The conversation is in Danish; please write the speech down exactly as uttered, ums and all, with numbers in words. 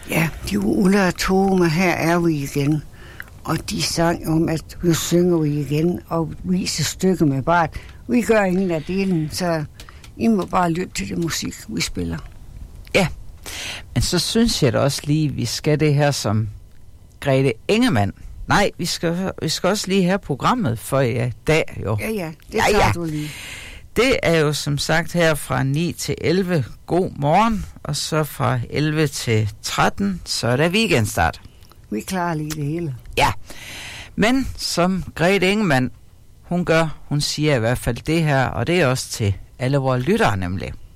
Ja, de Ulla og Tome, her er vi igen. Og de sang om, at nu synger vi igen og viser stykker med Bart. Vi gør ingen af delen, så I må bare lytte til det musik, vi spiller. Ja, men så synes jeg da også lige, vi skal det her som Grete Ingemann. Nej, vi skal, vi skal også lige have programmet for i dag, jo. Ja, ja, det ja, tager ja. du lige. Det er jo som sagt her fra ni til elleve god morgen, og så fra elleve til tretten, så er der weekendstart. Vi klarer lige det hele. Ja, men som Grete Ingemann, hun gør, hun siger i hvert fald det her, og det er også til alle vores lyttere nemlig.